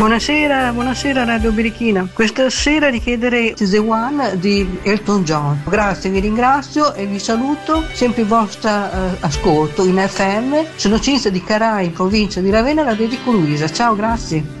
Buonasera Radio Birichina. Questa sera richiederei The One di Elton John. Grazie, vi ringrazio e vi saluto. Sempre il vostro ascolto in FM. Sono Cinzia di Carai, in provincia di Ravenna, la dedico Luisa. Ciao, grazie.